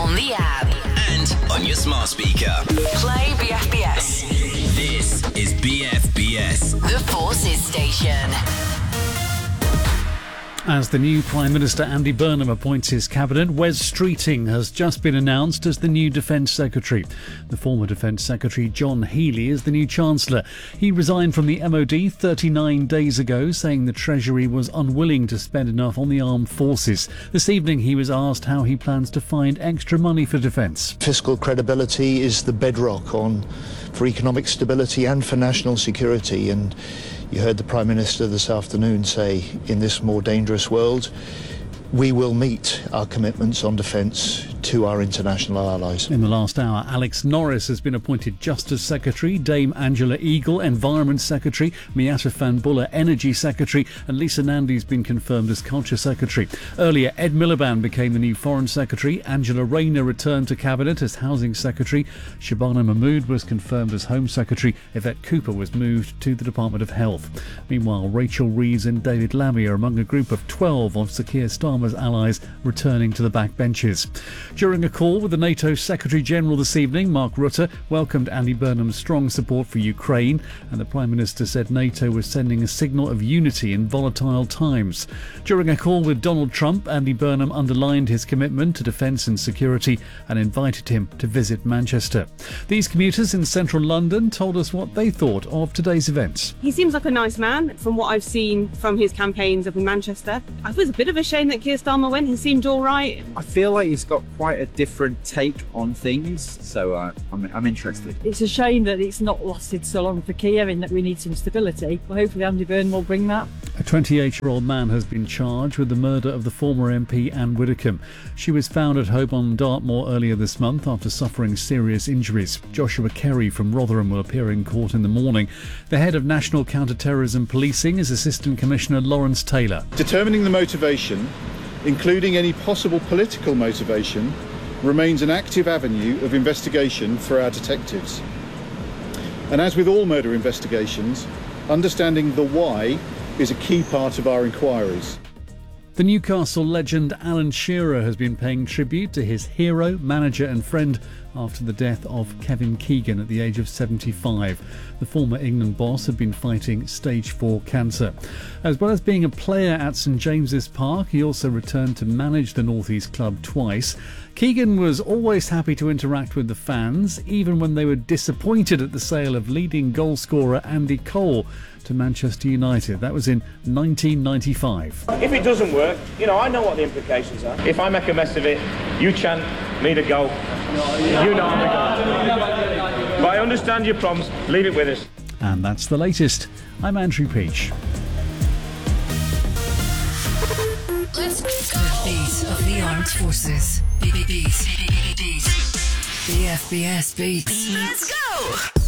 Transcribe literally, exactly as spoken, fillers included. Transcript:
on the app. And on your smart speaker. Play B F B S. This is B F B S. The Forces Station. As the new Prime Minister Andy Burnham appoints his cabinet, Wes Streeting has just been announced as the new Defence Secretary. The former Defence Secretary John Healey is the new Chancellor. He resigned from the M O D thirty-nine days ago, saying the Treasury was unwilling to spend enough on the armed forces. This evening he was asked how he plans to find extra money for defence. Fiscal credibility is the bedrock on for economic stability and for national security, and you heard the Prime Minister this afternoon say, in this more dangerous world, we will meet our commitments on defence to our international allies. In the last hour, Alex Norris has been appointed Justice Secretary, Dame Angela Eagle, Environment Secretary, Miatta Fahnbulleh, Energy Secretary, and Lisa Nandy's been confirmed as Culture Secretary. Earlier, Ed Miliband became the new Foreign Secretary, Angela Rayner returned to Cabinet as Housing Secretary, Shabana Mahmood was confirmed as Home Secretary, Yvette Cooper was moved to the Department of Health. Meanwhile, Rachel Reeves and David Lammy are among a group of twelve of Sir Keir Starmer's allies returning to the backbenches. During a call with the NATO Secretary-General this evening, Mark Rutte welcomed Andy Burnham's strong support for Ukraine, and the Prime Minister said NATO was sending a signal of unity in volatile times. During a call with Donald Trump, Andy Burnham underlined his commitment to defence and security and invited him to visit Manchester. These commuters in central London told us what they thought of today's events. He seems like a nice man from what I've seen from his campaigns up in Manchester. I thought it was a bit of a shame that Keir Starmer went. He seemed all right. I feel like he's got quite a different take on things, so uh, I'm, I'm interested. It's a shame that it's not lasted so long for Keir, in that we need some stability. Well, hopefully Andy Burnham will bring that. A twenty-eight-year-old man has been charged with the murder of the former M P Anne Widdecombe. She was found at home on Dartmoor earlier this month after suffering serious injuries. Joshua Kerry from Rotherham will appear in court in the morning. The head of National Counter-Terrorism Policing is Assistant Commissioner Lawrence Taylor. Determining the motivation, including any possible political motivation, remains an active avenue of investigation for our detectives. And as with all murder investigations, understanding the why is a key part of our inquiries. The Newcastle legend Alan Shearer has been paying tribute to his hero, manager and friend after the death of Kevin Keegan at the age of seventy-five. The former England boss had been fighting stage four cancer. As well as being a player at St James's Park, he also returned to manage the North East club twice. Keegan was always happy to interact with the fans, even when they were disappointed at the sale of leading goalscorer Andy Cole to Manchester United. That was in nineteen ninety-five. If it doesn't work, you know, I know what the implications are. If I make a mess of it, you chant me to go. You know I'm the goal. But I understand your problems. Leave it with us. And that's the latest. I'm Andrew Peach. Let's go. The beat of the armed forces. Beat, beat, beat, beat. B F B S beats. Let's go.